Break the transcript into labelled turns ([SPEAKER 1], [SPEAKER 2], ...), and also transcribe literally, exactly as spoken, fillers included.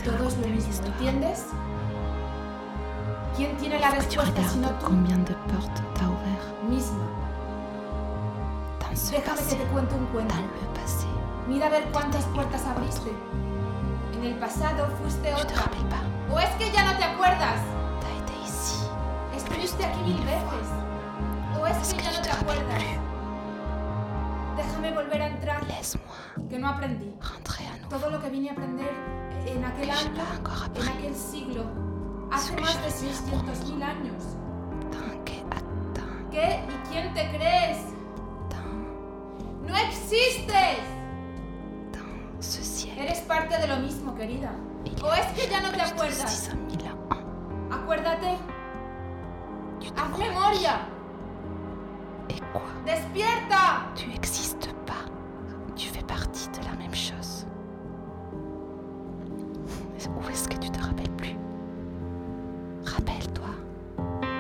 [SPEAKER 1] Todo es lo mismo, ¿entiendes? ¿Quién tiene la
[SPEAKER 2] Pourquoi tu
[SPEAKER 1] respuesta si no
[SPEAKER 2] regardes
[SPEAKER 1] tú?
[SPEAKER 2] combien de portes t'as ouvert
[SPEAKER 1] Misma.
[SPEAKER 2] dans ce
[SPEAKER 1] Déjame
[SPEAKER 2] passé,
[SPEAKER 1] que te cuente un cuento.
[SPEAKER 2] dans le passé?
[SPEAKER 1] Mira a ver cuántas puertas abriste. En el pasado fuiste
[SPEAKER 2] Tu te
[SPEAKER 1] otra.
[SPEAKER 2] rappelles pas?
[SPEAKER 1] ¿O es que ya no te acuerdas?
[SPEAKER 2] T'as été ici.
[SPEAKER 1] Estuviste aquí mil veces. ¿O es
[SPEAKER 2] Est-ce
[SPEAKER 1] que
[SPEAKER 2] que
[SPEAKER 1] ya
[SPEAKER 2] tu
[SPEAKER 1] no
[SPEAKER 2] te
[SPEAKER 1] te
[SPEAKER 2] rappelles
[SPEAKER 1] acuerdas?
[SPEAKER 2] plus?
[SPEAKER 1] Déjame volver a entrar.
[SPEAKER 2] Laisse-moi
[SPEAKER 1] Que no aprendí.
[SPEAKER 2] rentrer à nouveau.
[SPEAKER 1] Todo lo que vine a aprender en aquel
[SPEAKER 2] Que j'ai
[SPEAKER 1] año,
[SPEAKER 2] pas encore
[SPEAKER 1] en
[SPEAKER 2] appris.
[SPEAKER 1] aquel siglo, hace
[SPEAKER 2] que
[SPEAKER 1] más
[SPEAKER 2] je
[SPEAKER 1] de
[SPEAKER 2] vais bien
[SPEAKER 1] seiscientos mil años.
[SPEAKER 2] Tant que attends,
[SPEAKER 1] ¿Qué y quién te crees?
[SPEAKER 2] dans,
[SPEAKER 1] ¡No existes!
[SPEAKER 2] dans ce ciel.
[SPEAKER 1] Eres parte de lo mismo, querida.
[SPEAKER 2] Il y
[SPEAKER 1] ¿O
[SPEAKER 2] a
[SPEAKER 1] es que
[SPEAKER 2] déjà
[SPEAKER 1] ya no te
[SPEAKER 2] plus de
[SPEAKER 1] acuerdas?
[SPEAKER 2] six cent mille ans.
[SPEAKER 1] Acuérdate.
[SPEAKER 2] Tu te
[SPEAKER 1] ¡Haz
[SPEAKER 2] crois
[SPEAKER 1] memoria!
[SPEAKER 2] qui? Et quoi?
[SPEAKER 1] ¡Despierta!
[SPEAKER 2] Tu n'existes pas. Tu fais partie de la même chose. Où est-ce que tu te rappelles plus?